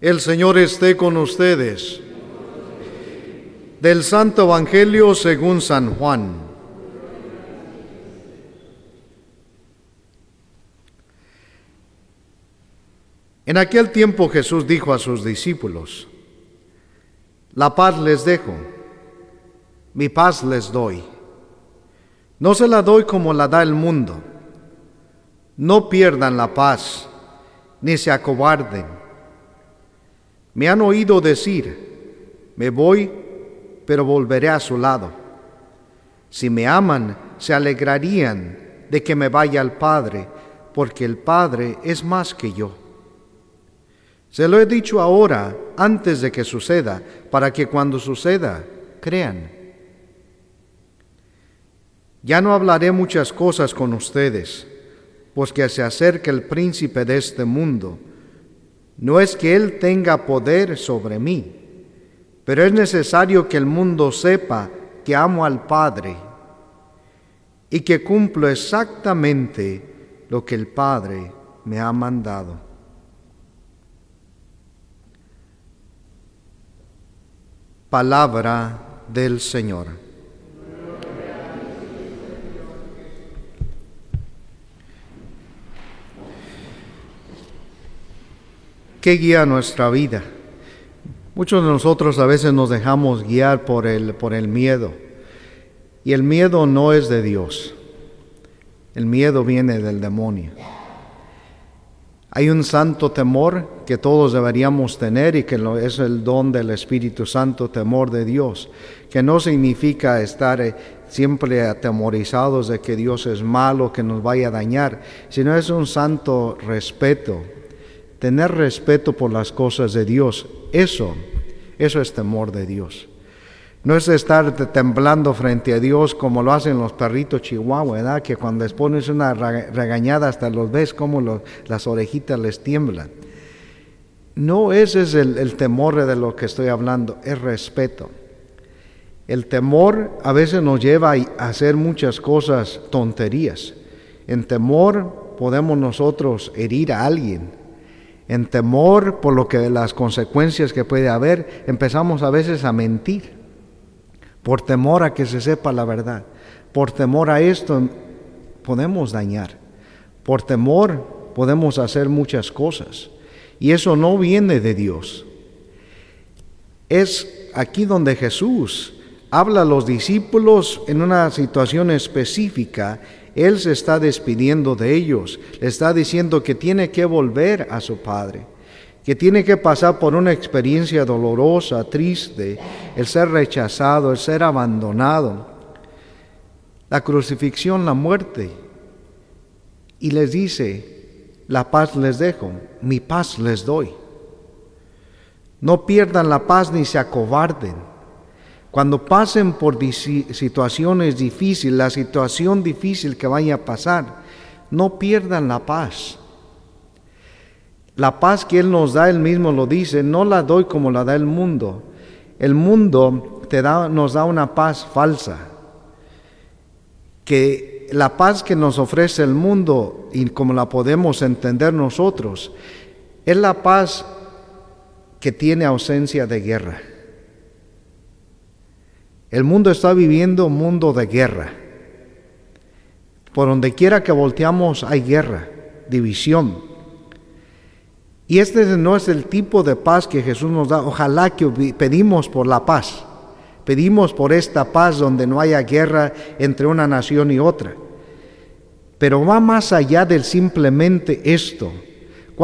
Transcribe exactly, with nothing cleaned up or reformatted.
El Señor esté con ustedes. Del Santo Evangelio según San Juan. En aquel tiempo Jesús dijo a sus discípulos: La paz les dejo, mi paz les doy. No se la doy como la da el mundo. No pierdan la paz, ni se acobarden. Me han oído decir: me voy, pero volveré a su lado. Si me aman, se alegrarían de que me vaya al Padre, porque el Padre es más que yo. Se lo he dicho ahora, antes de que suceda, para que cuando suceda, crean. Ya no hablaré muchas cosas con ustedes, pues que se acerca el príncipe de este mundo. No es que él tenga poder sobre mí, pero es necesario que el mundo sepa que amo al Padre y que cumplo exactamente lo que el Padre me ha mandado. Palabra del Señor. ¿Qué guía nuestra vida? Muchos de nosotros a veces nos dejamos guiar por el, por el miedo. Y el miedo no es de Dios. El miedo viene del demonio. Hay un santo temor que todos deberíamos tener y que es el don del Espíritu Santo, temor de Dios, que no significa estar siempre atemorizados de que Dios es malo, que nos vaya a dañar, sino es un santo respeto. Tener respeto por las cosas de Dios, eso, eso es temor de Dios. No es estar temblando frente a Dios como lo hacen los perritos chihuahua, ¿verdad? Que cuando les pones una regañada hasta los ves como los, las orejitas les tiemblan. No, ese es el, el temor de lo que estoy hablando, es respeto. El temor a veces nos lleva a hacer muchas cosas, tonterías. En temor podemos nosotros herir a alguien. En temor por lo que las consecuencias que puede haber, empezamos a veces a mentir. Por temor a que se sepa la verdad. Por temor a esto podemos dañar. Por temor podemos hacer muchas cosas. Y eso no viene de Dios. Es aquí donde Jesús habla a los discípulos en una situación específica. Él se está despidiendo de ellos, le está diciendo que tiene que volver a su Padre, que tiene que pasar por una experiencia dolorosa, triste, el ser rechazado, el ser abandonado, la crucifixión, la muerte. Y les dice: la paz les dejo, mi paz les doy. No pierdan la paz ni se acobarden. Cuando pasen por situaciones difíciles, la situación difícil que vaya a pasar, no pierdan la paz. La paz que Él nos da, Él mismo lo dice, no la doy como la da el mundo. El mundo te da, nos da una paz falsa. Que la paz que nos ofrece el mundo, y como la podemos entender nosotros, es la paz que tiene ausencia de guerra. El mundo está viviendo un mundo de guerra. Por donde quiera que volteamos hay guerra, división. Y este no es el tipo de paz que Jesús nos da. Ojalá que pedimos por la paz. Pedimos por esta paz donde no haya guerra entre una nación y otra. Pero va más allá del simplemente esto.